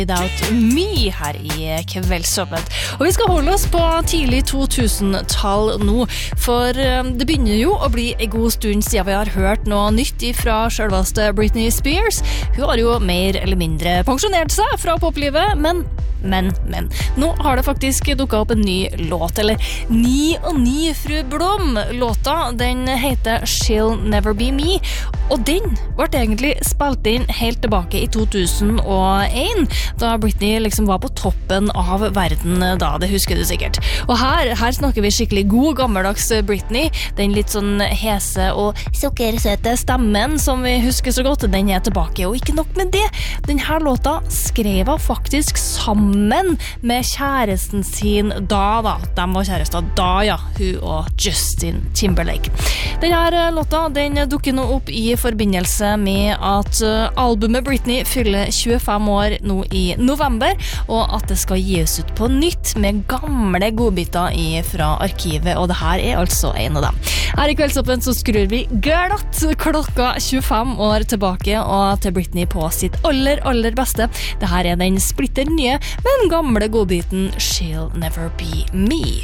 Without Me her i Kveldsåpent. Og vi skal holde oss på tidlig 2000-tall nå, for det begynner jo å bli en god stund siden vi har hørt noe nytt fra selveste Britney Spears. Hun har jo mer eller mindre pensjonert seg fra poplivet, men nå har det faktisk dukket opp en ny låt, eller Ni og Ni Fru Blom. Låta, den heter She'll Never Be Me, og den ble egentlig spilt inn helt tilbake i 2001, da Britney liksom var på toppen av verden da, det husker du sikkert. Og her snakker vi skikkelig god, gammeldags Britney, den litt sånn hese og sukkersøte stemmen som vi husker så godt, den er tilbake, og ikke nok med det, denne låta skrev hun faktisk sammen med kjæresten sin da. De var kjærester da, ja, hun og Justin Timberlake. Denne låta, den dukker nå opp i forbindelse med at albumet Britney fyller 25 år nå i november, og at det skal gis ut på nytt med gamle godbiter fra arkivet, og det her er altså en av dem. Her i Kveldsåpen så skrur vi glatt klokka 25 år tilbake, og til Britney på sitt aller beste. Det her er den splitter nye, men gamle godbiten She'll Never Be Me.